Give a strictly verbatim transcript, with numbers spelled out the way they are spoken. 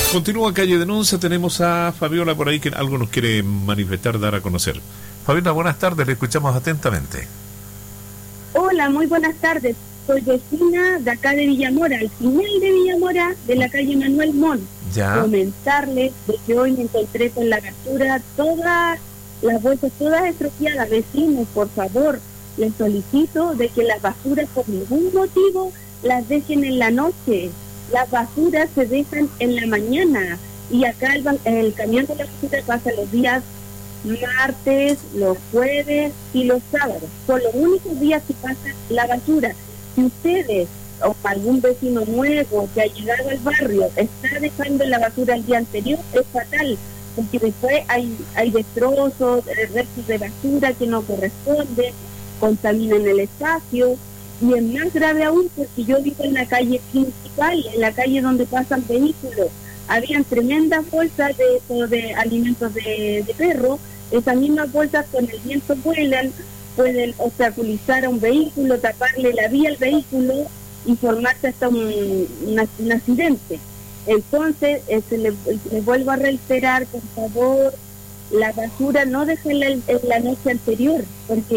Continúa Calle Denuncia, tenemos a Fabiola por ahí que algo nos quiere manifestar, dar a conocer. Fabiola, buenas tardes, le escuchamos atentamente. Hola, muy buenas tardes. Soy vecina de acá de Villamora, al final de Villamora, de la calle Manuel Montt. Ya. Comentarles de que hoy me encontré con la basura, todas las bolsas, todas estropeadas. Vecinos, por favor, les solicito de que las basuras por ningún motivo las dejen en la noche. Las basuras se dejan en la mañana y acá el, el camión de la basura pasa los días martes, los jueves y los sábados. Son los únicos días que pasa la basura. Si ustedes o algún vecino nuevo que ha llegado al barrio está dejando la basura el día anterior, es fatal, porque después hay, hay destrozos, restos de basura que no corresponden, contaminan el espacio. Y es más grave aún porque yo vivo en la calle principal, en la calle donde pasan vehículos. Habían tremendas bolsas de, de alimentos de, de perro. Esas mismas bolsas con el viento vuelan, pueden obstaculizar a un vehículo, taparle la vía al vehículo y formarse hasta un, un, un accidente. Entonces, eh, se les le vuelvo a reiterar, por favor, la basura no déjenla en la noche anterior, porque